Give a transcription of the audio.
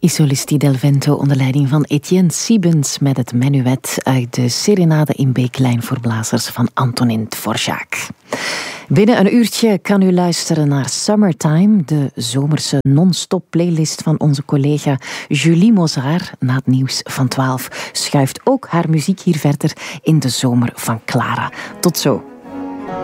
Isolisti del Vento onder leiding van Etienne Siebens met het menuet uit de Serenade in B-klein voor blazers van Antonin Dvorak. Binnen een uurtje kan u luisteren naar Summertime, de zomerse non-stop playlist van onze collega Julie Mozart. Na het nieuws van 12 schuift ook haar muziek hier verder in de zomer van Clara. Tot zo.